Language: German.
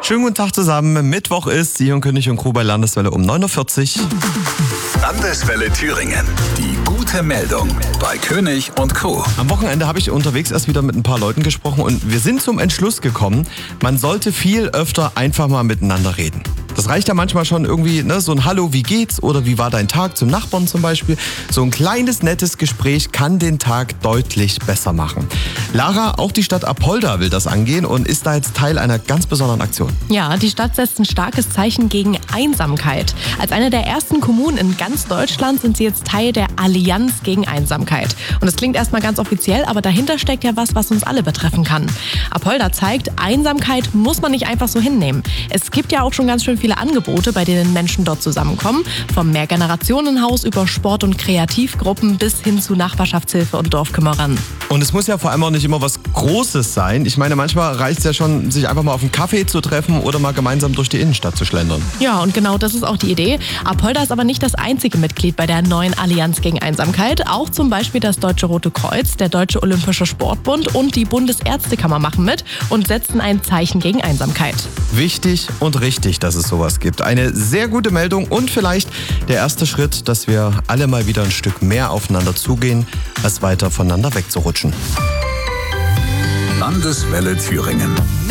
Schönen guten Tag zusammen. Mittwoch ist Sie und König und Crew bei Landeswelle um 9.40 Uhr. Landeswelle Thüringen. Die gute Meldung bei König und Crew. Am Wochenende habe ich unterwegs erst wieder mit ein paar Leuten gesprochen und wir sind zum Entschluss gekommen, man sollte viel öfter einfach mal miteinander reden. Das reicht ja manchmal schon irgendwie, so ein Hallo, wie geht's? Oder wie war dein Tag zum Nachbarn zum Beispiel? So ein kleines, nettes Gespräch kann den Tag deutlich besser machen. Lara, auch die Stadt Apolda will das angehen und ist da jetzt Teil einer ganz besonderen Aktion. Ja, die Stadt setzt ein starkes Zeichen gegen Einsamkeit. Als eine der ersten Kommunen in ganz Deutschland sind sie jetzt Teil der Allianz gegen Einsamkeit. Und es klingt erstmal ganz offiziell, aber dahinter steckt ja was uns alle betreffen kann. Apolda zeigt, Einsamkeit muss man nicht einfach so hinnehmen. Es gibt ja auch schon ganz schön viele Angebote, bei denen Menschen dort zusammenkommen. Vom Mehrgenerationenhaus über Sport- und Kreativgruppen bis hin zu Nachbarschaftshilfe und Dorfkümmerern. Und es muss ja vor allem auch nicht immer was Großes sein. Ich meine, manchmal reicht es ja schon, sich einfach mal auf einen Kaffee zu treffen oder mal gemeinsam durch die Innenstadt zu schlendern. Ja, und genau das ist auch die Idee. Apolda ist aber nicht das einzige Mitglied bei der neuen Allianz gegen Einsamkeit. Auch zum Beispiel das Deutsche Rote Kreuz, der Deutsche Olympische Sportbund und die Bundesärztekammer machen mit und setzen ein Zeichen gegen Einsamkeit. Wichtig und richtig, dass es sowas gibt. Eine sehr gute Meldung und vielleicht der erste Schritt, dass wir alle mal wieder ein Stück mehr aufeinander zugehen, als weiter voneinander wegzurutschen. Landeswelle Thüringen.